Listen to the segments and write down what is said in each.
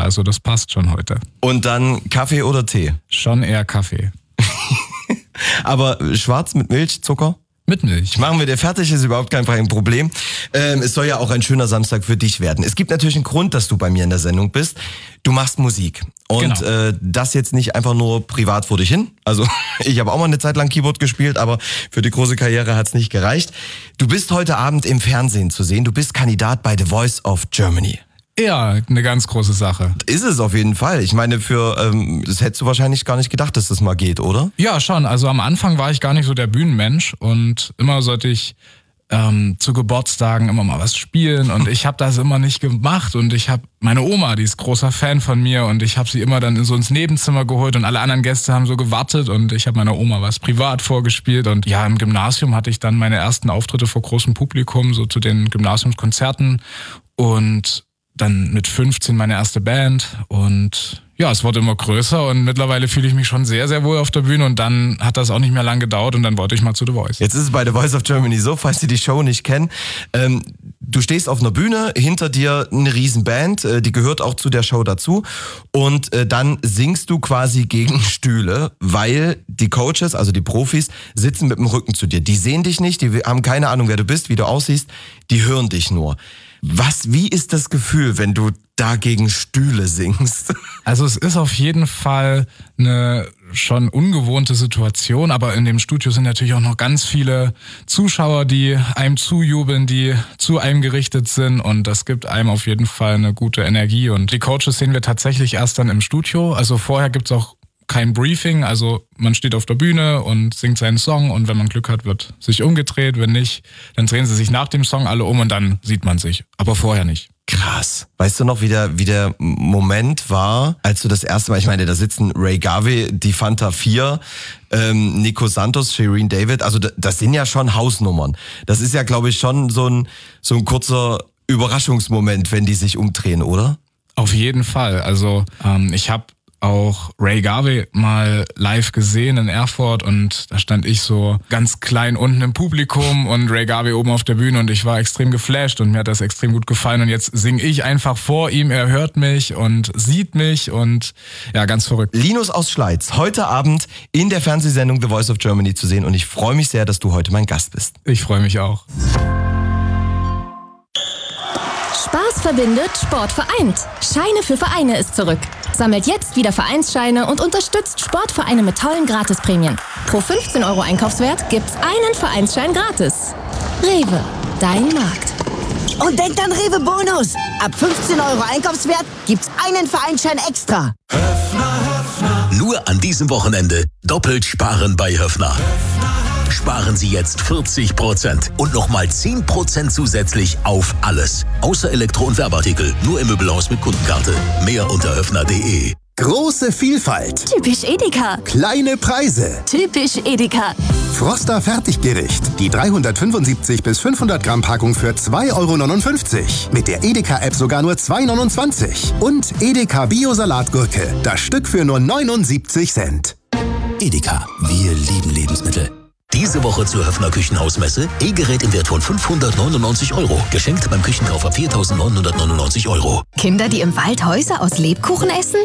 also das passt schon heute. Und dann Kaffee oder Tee? Schon eher Kaffee. Aber schwarz mit Milch, Zucker? Mit Milch. Machen wir dir fertig, ist überhaupt kein Problem. Es soll ja auch ein schöner Samstag für dich werden. Es gibt natürlich einen Grund, dass du bei mir in der Sendung bist. Du machst Musik. Und Genau. Das jetzt nicht einfach nur privat vor dich hin. Also ich habe auch mal eine Zeit lang Keyboard gespielt, aber für die große Karriere hat's nicht gereicht. Du bist heute Abend im Fernsehen zu sehen. Du bist Kandidat bei The Voice of Germany. Ja, eine ganz große Sache. Ist es auf jeden Fall. Ich meine, das hättest du wahrscheinlich gar nicht gedacht, dass das mal geht, oder? Ja, schon. Also am Anfang war ich gar nicht so der Bühnenmensch und immer sollte ich zu Geburtstagen immer mal was spielen und ich habe das immer nicht gemacht und ich habe meine Oma, die ist großer Fan von mir und ich habe sie immer dann ins Nebenzimmer geholt und alle anderen Gäste haben so gewartet und ich habe meiner Oma was privat vorgespielt und ja, im Gymnasium hatte ich dann meine ersten Auftritte vor großem Publikum, so zu den Gymnasiumskonzerten und dann mit 15 meine erste Band und ja, es wurde immer größer und mittlerweile fühle ich mich schon sehr, sehr wohl auf der Bühne und dann hat das auch nicht mehr lang gedauert und dann wollte ich mal zu The Voice. Jetzt ist es bei The Voice of Germany so, falls Sie die Show nicht kennen. Du stehst auf einer Bühne, hinter dir eine Riesenband, die gehört auch zu der Show dazu und dann singst du quasi gegen Stühle, weil die Coaches, also die Profis, sitzen mit dem Rücken zu dir. Die sehen dich nicht, die haben keine Ahnung, wer du bist, wie du aussiehst, die hören dich nur. Wie ist das Gefühl, wenn du da gegen Stühle singst? Also es ist auf jeden Fall eine schon ungewohnte Situation, aber in dem Studio sind natürlich auch noch ganz viele Zuschauer, die einem zujubeln, die zu einem gerichtet sind und das gibt einem auf jeden Fall eine gute Energie und die Coaches sehen wir tatsächlich erst dann im Studio, also vorher gibt's auch kein Briefing, also man steht auf der Bühne und singt seinen Song und wenn man Glück hat, wird sich umgedreht, wenn nicht, dann drehen sie sich nach dem Song alle um und dann sieht man sich, aber vorher nicht. Krass. Weißt du noch, wie der Moment war, als du das erste Mal, ich meine, da sitzen Ray Garvey, die Fanta 4, Nico Santos, Shireen David, also das sind ja schon Hausnummern. Das ist ja, glaube ich, schon so ein kurzer Überraschungsmoment, wenn die sich umdrehen, oder? Auf jeden Fall, also ich habe auch Ray Garvey mal live gesehen in Erfurt und da stand ich so ganz klein unten im Publikum und Ray Garvey oben auf der Bühne und ich war extrem geflasht und mir hat das extrem gut gefallen und jetzt singe ich einfach vor ihm, er hört mich und sieht mich und ja, ganz verrückt. Linus aus Schleiz, heute Abend in der Fernsehsendung The Voice of Germany zu sehen und ich freue mich sehr, dass du heute mein Gast bist. Ich freue mich auch. Spaß verbindet, Sport vereint. Scheine für Vereine ist zurück. Sammelt jetzt wieder Vereinsscheine und unterstützt Sportvereine mit tollen Gratisprämien. Pro 15 € Einkaufswert gibt's einen Vereinsschein gratis. Rewe, dein Markt. Und denkt an Rewe Bonus. Ab 15 € Einkaufswert gibt's einen Vereinsschein extra. Nur an diesem Wochenende doppelt sparen bei Höffner. Sparen Sie jetzt 40% und nochmal 10% zusätzlich auf alles. Außer Elektro- und Werbeartikel. Nur im Möbelhaus mit Kundenkarte. Mehr unter höffner.de. Große Vielfalt. Typisch Edeka. Kleine Preise. Typisch Edeka. Froster Fertiggericht. Die 375 bis 500 Gramm Packung für 2,59 €. Mit der Edeka-App sogar nur 2,29 €. Und Edeka Bio-Salatgurke. Das Stück für nur 79 Cent. Edeka. Wir lieben Lebensmittel. Diese Woche zur Höffner Küchenhausmesse. E-Gerät im Wert von 599 €. Geschenkt beim Küchenkauf ab 4.999 €. Kinder, die im Wald Häuser aus Lebkuchen essen?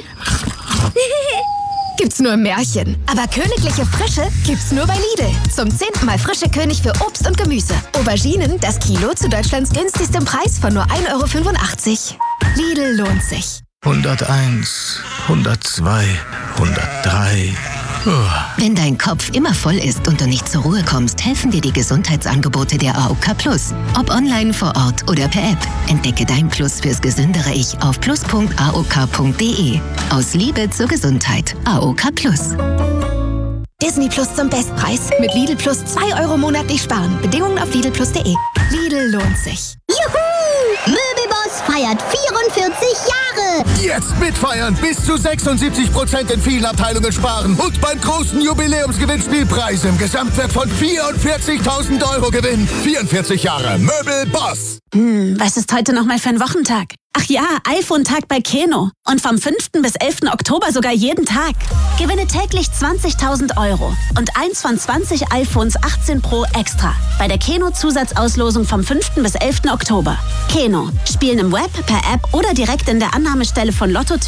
Gibt's nur im Märchen. Aber königliche Frische gibt's nur bei Lidl. Zum 10. Mal frische König für Obst und Gemüse. Auberginen, das Kilo zu Deutschlands günstigstem Preis von nur 1,85 €. Lidl lohnt sich. 101, 102, 103. Wenn dein Kopf immer voll ist und du nicht zur Ruhe kommst, helfen dir die Gesundheitsangebote der AOK Plus. Ob online, vor Ort oder per App. Entdecke dein Plus fürs gesündere Ich auf plus.aok.de. Aus Liebe zur Gesundheit. AOK Plus. Disney Plus zum Bestpreis. Mit Lidl Plus 2 € monatlich sparen. Bedingungen auf lidlplus.de. Lidl lohnt sich. Juhu! Möbelboss feiert 44 Jahre! Jetzt mitfeiern! Bis zu 76% in vielen Abteilungen sparen und beim großen Jubiläumsgewinnspiel Preise im Gesamtwert von 44.000 € gewinnen. 44 Jahre Möbelboss! Was ist heute nochmal für ein Wochentag? Ach ja, iPhone-Tag bei Keno. Und vom 5. bis 11. Oktober sogar jeden Tag. Gewinne täglich 20.000 € und eins von 20 iPhones 18 Pro extra. Bei der Keno-Zusatzauslosung vom 5. bis 11. Oktober. Keno. Spielen im Web, per App oder direkt in der Annahmestelle von Lotto